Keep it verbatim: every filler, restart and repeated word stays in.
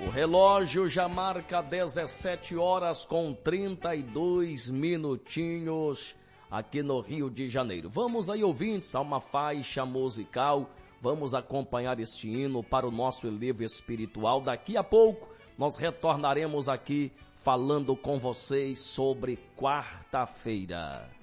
O relógio já marca dezessete horas com trinta e dois minutinhos aqui no Rio de Janeiro. Vamos aí, ouvintes, a uma faixa musical. Vamos acompanhar este hino para o nosso elevo espiritual. Daqui a pouco nós retornaremos aqui falando com vocês sobre quarta-feira.